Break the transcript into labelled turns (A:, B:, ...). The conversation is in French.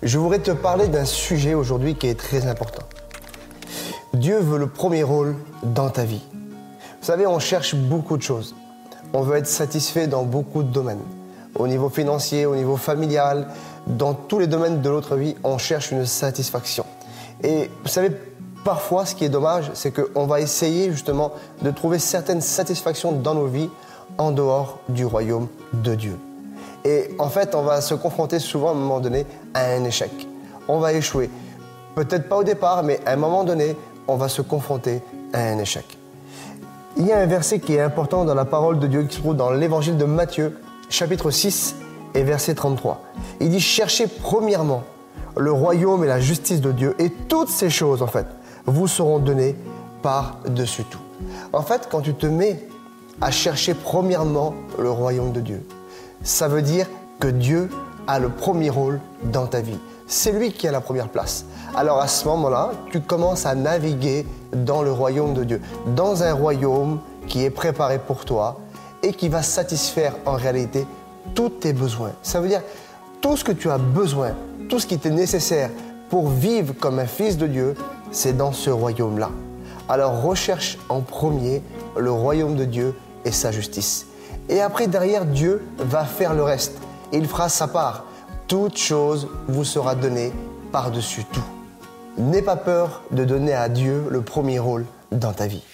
A: Je voudrais te parler d'un sujet aujourd'hui qui est très important. Dieu veut le premier rôle dans ta vie. Vous savez, on cherche beaucoup de choses. On veut être satisfait dans beaucoup de domaines. Au niveau financier, au niveau familial, dans tous les domaines de notre vie, on cherche une satisfaction. Et vous savez, parfois, ce qui est dommage, c'est qu'on va essayer justement de trouver certaines satisfactions dans nos vies en dehors du royaume de Dieu. Et en fait, on va se confronter souvent à un moment donné à un échec. On va échouer. Peut-être pas au départ, mais à un moment donné, on va se confronter à un échec. Il y a un verset qui est important dans la parole de Dieu qui se trouve dans l'évangile de Matthieu, chapitre 6 et verset 33. Il dit « Cherchez premièrement le royaume et la justice de Dieu et toutes ces choses, en fait, vous seront données par-dessus tout. » En fait, quand tu te mets à chercher premièrement le royaume de Dieu, ça veut dire que Dieu a le premier rôle dans ta vie. C'est lui qui a la première place. Alors à ce moment-là, tu commences à naviguer dans le royaume de Dieu, dans un royaume qui est préparé pour toi et qui va satisfaire en réalité tous tes besoins. Ça veut dire tout ce que tu as besoin, tout ce qui t'est nécessaire pour vivre comme un fils de Dieu, c'est dans ce royaume-là. Alors recherche en premier le royaume de Dieu et sa justice. Et après, derrière, Dieu va faire le reste. Il fera sa part. Toute chose vous sera donnée par-dessus tout. N'aie pas peur de donner à Dieu le premier rôle dans ta vie.